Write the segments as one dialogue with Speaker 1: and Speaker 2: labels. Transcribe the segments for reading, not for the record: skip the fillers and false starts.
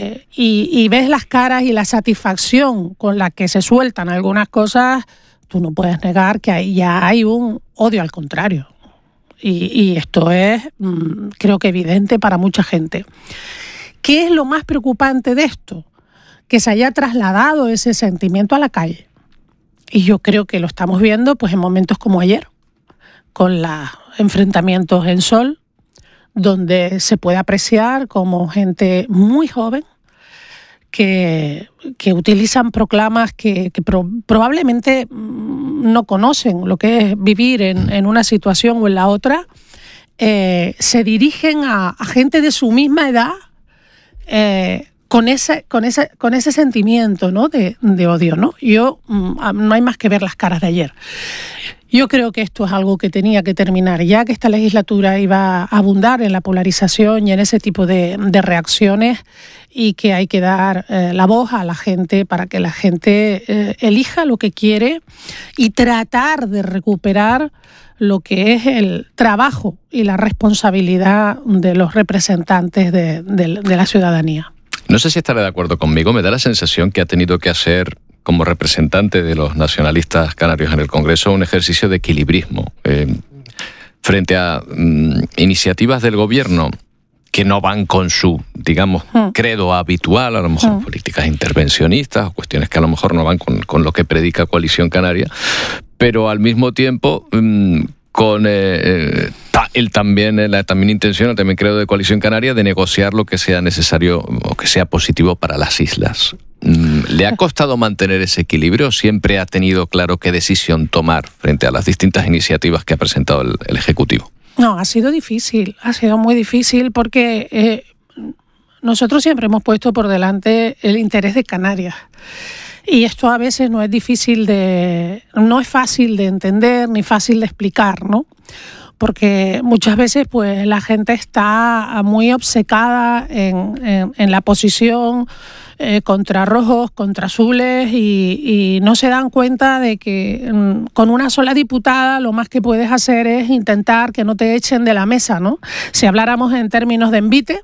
Speaker 1: y ves las caras y la satisfacción con la que se sueltan algunas cosas, tú no puedes negar que ahí ya hay un odio al contrario. Y esto es, creo que evidente para mucha gente. ¿Qué es lo más preocupante de esto? Que se haya trasladado ese sentimiento a la calle. Y yo creo que lo estamos viendo pues en momentos como ayer, con los enfrentamientos en Sol, donde se puede apreciar como gente muy joven que utilizan proclamas que probablemente no conocen lo que es vivir en una situación o en la otra, se dirigen a gente de su misma edad con ese sentimiento, ¿no? de odio, ¿no? No hay más que ver las caras de ayer. Yo creo que esto es algo que tenía que terminar, ya que esta legislatura iba a abundar en la polarización y en ese tipo de reacciones, y que hay que dar la voz a la gente para que la gente elija lo que quiere y tratar de recuperar lo que es el trabajo y la responsabilidad de los representantes de la ciudadanía.
Speaker 2: No sé si estará de acuerdo conmigo, me da la sensación que ha tenido que hacer, como representante de los nacionalistas canarios en el Congreso, un ejercicio de equilibrismo frente a iniciativas del gobierno que no van con su, digamos, credo habitual, a lo mejor políticas intervencionistas o cuestiones que a lo mejor no van con lo que predica Coalición Canaria, pero al mismo tiempo con la también intención, o también creo, de Coalición Canaria de negociar lo que sea necesario o que sea positivo para las islas. ¿Le ha costado mantener ese equilibrio? ¿Siempre ha tenido claro qué decisión tomar frente a las distintas iniciativas que ha presentado el Ejecutivo?
Speaker 1: No, ha sido difícil, ha sido muy difícil porque nosotros siempre hemos puesto por delante el interés de Canarias. Y esto a veces no es fácil de entender ni fácil de explicar, ¿no? Porque muchas veces pues la gente está muy obcecada en la posición contra rojos, contra azules, y no se dan cuenta de que con una sola diputada lo más que puedes hacer es intentar que no te echen de la mesa, ¿no? Si habláramos en términos de envite,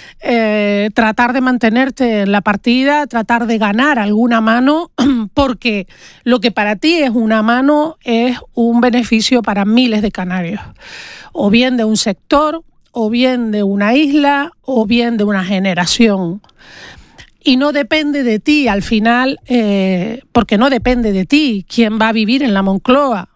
Speaker 1: tratar de mantenerte en la partida, tratar de ganar alguna mano, porque lo que para ti es una mano es un beneficio para miles de canarios, o bien de un sector, o bien de una isla, o bien de una generación. Y no depende de ti al final, porque no depende de ti quién va a vivir en la Moncloa,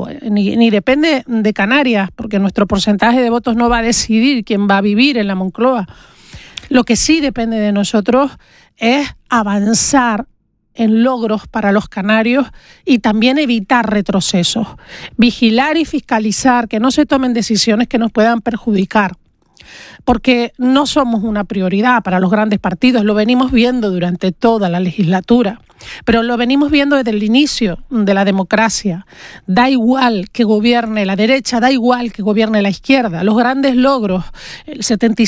Speaker 1: ni depende de Canarias, porque nuestro porcentaje de votos no va a decidir quién va a vivir en la Moncloa. Lo que sí depende de nosotros es avanzar en logros para los canarios y también evitar retrocesos, vigilar y fiscalizar que no se tomen decisiones que nos puedan perjudicar. Porque no somos una prioridad para los grandes partidos, lo venimos viendo durante toda la legislatura, pero lo venimos viendo desde el inicio de la democracia. Da igual que gobierne la derecha, da igual que gobierne la izquierda. Los grandes logros, el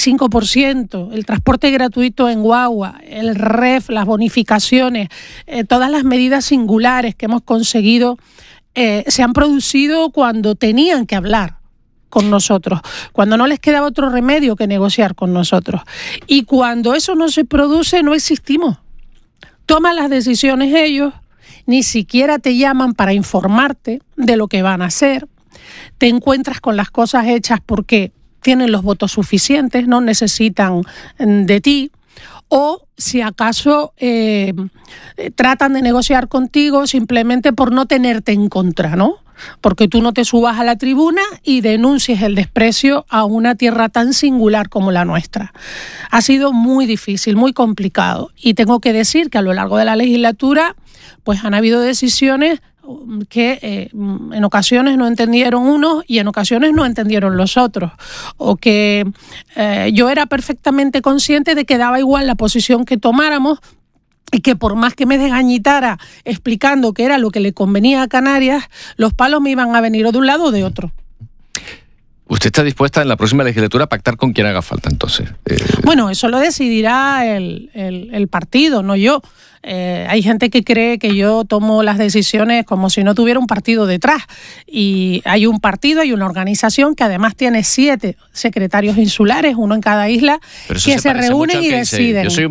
Speaker 1: 75%, el transporte gratuito en guagua, el REF, las bonificaciones, todas las medidas singulares que hemos conseguido se han producido cuando tenían que hablar con nosotros, cuando no les quedaba otro remedio que negociar con nosotros. Y cuando eso no se produce, no existimos. Toman las decisiones ellos, ni siquiera te llaman para informarte de lo que van a hacer. Te encuentras con las cosas hechas porque tienen los votos suficientes, no necesitan de ti. O si acaso tratan de negociar contigo simplemente por no tenerte en contra, ¿no? Porque tú no te subas a la tribuna y denuncies el desprecio a una tierra tan singular como la nuestra. Ha sido muy difícil, muy complicado. Y tengo que decir que a lo largo de la legislatura pues han habido decisiones que en ocasiones no entendieron unos y en ocasiones no entendieron los otros. O que yo era perfectamente consciente de que daba igual la posición que tomáramos, y que por más que me desgañitara explicando qué era lo que le convenía a Canarias, los palos me iban a venir o de un lado o de otro.
Speaker 2: ¿Usted está dispuesta en la próxima legislatura a pactar con quien haga falta, entonces?
Speaker 1: Bueno, eso lo decidirá el partido, no yo. Hay gente que cree que yo tomo las decisiones como si no tuviera un partido detrás. Y hay un partido, hay una organización que además tiene 7 secretarios insulares, uno en cada isla, que se reúnen y deciden.